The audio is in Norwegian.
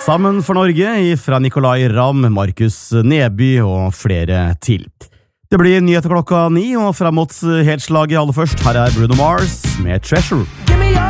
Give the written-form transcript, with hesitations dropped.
Sammen for Norge fra Nicolai Ramm, Markus Neby og flere til. Det blir nyheter klokka 9, og frem mot helt slaget aller først, her Bruno Mars med Treasure.